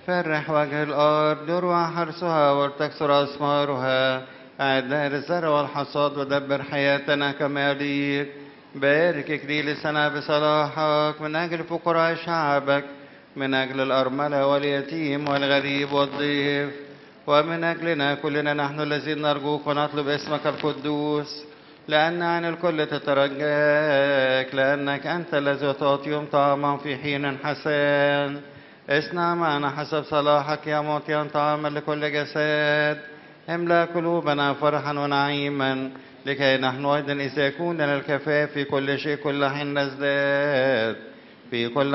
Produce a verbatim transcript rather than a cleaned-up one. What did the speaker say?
فرح وجه الأرض يروى حرثها وتكثر أثمارها. أعد لها الزرع والحصاد ودبر حياتنا كما يليق. بارك إكليل السنة بصلاحك من أجل فقراء شعبك، من أجل الأرملة واليتيم والغريب والضيف، ومن أجلنا كلنا نحن الذين نرجوك ونطلب اسمك القدوس، لأن عن الكل تترجاك، لأنك أنت الذي تعطيهم طعاما في حين حسن. اصنع معنا حسب صلاحك يا معطيا طعاما لكل جسد. املأ قلوبنا فرحا ونعيما، لكي نحن أيضا إذا يكون لنا الكفاف في كل شيء كل حين نزداد في كل